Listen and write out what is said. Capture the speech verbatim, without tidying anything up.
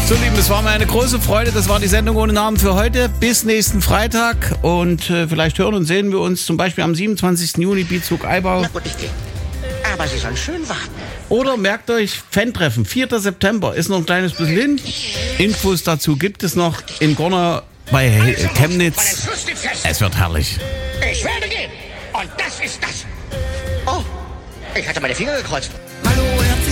So, Lieben, es war mir eine große Freude. Das war die Sendung ohne Namen für heute. Bis nächsten Freitag. Und äh, vielleicht hören und sehen wir uns zum Beispiel am siebenundzwanzigsten Juni, Bizug Eibau. Na gut, ich gehe. Aber Sie sollen schön warten. Oder merkt euch, Fan-Treffen, vierter September, ist noch ein kleines bisschen hin. Infos dazu gibt es noch in Gorner bei äh, Chemnitz. Es wird herrlich. Ich werde gehen. Und das ist das. Oh, ich hatte meine Finger gekreuzt.